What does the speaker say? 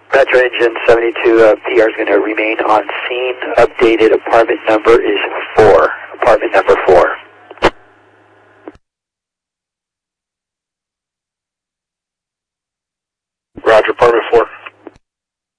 Metro Engine 72, PR is going to remain on scene. Updated apartment number is 4. Apartment number 4. Roger, apartment 4.